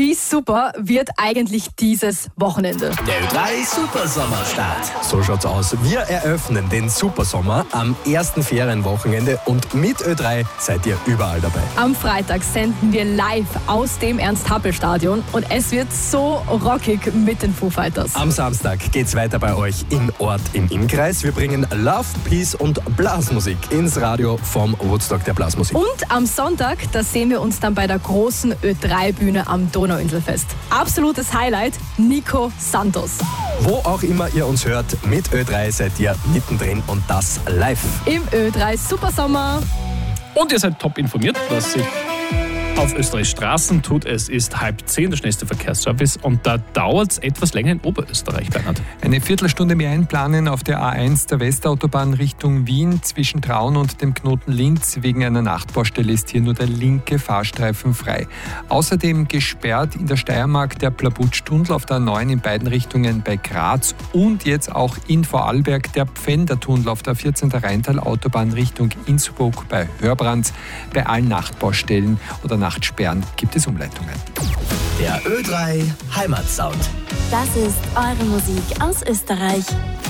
wie super wird eigentlich dieses Wochenende? Der Ö3 Supersommerstart. So schaut's aus. Wir eröffnen den Supersommer am ersten Ferienwochenende und mit Ö3 seid ihr überall dabei. Am Freitag senden wir live aus dem Ernst-Happel-Stadion und es wird so rockig mit den Foo Fighters. Am Samstag geht's weiter bei euch im Ort im Innkreis. Wir bringen Love, Peace und Blasmusik ins Radio vom Woodstock der Blasmusik. Und am Sonntag, da sehen wir uns dann bei der großen Ö3-Bühne am Donauinselfest. Absolutes Highlight, Nico Santos. Wo auch immer ihr uns hört, mit Ö3 seid ihr mittendrin und das live. Im Ö3 Supersommer. Und ihr seid top informiert, was sich auf Österreichs Straßen tut. Es ist 9:30, der schnellste Verkehrsservice, und da dauert es etwas länger in Oberösterreich, Bernhard. Eine Viertelstunde mehr einplanen auf der A1 der Westautobahn Richtung Wien zwischen Traun und dem Knoten Linz. Wegen einer Nachtbaustelle ist hier nur der linke Fahrstreifen frei. Außerdem gesperrt in der Steiermark der Plabutsch-Tunnel auf der A9 in beiden Richtungen bei Graz und jetzt auch in Vorarlberg der Pfändertunnel auf der 14. Rheintal-Autobahn Richtung Innsbruck bei Hörbrands. Bei allen Nachtbaustellen oder Nachtsperren gibt es Umleitungen. Der Ö3 Heimatsound. Das ist eure Musik aus Österreich.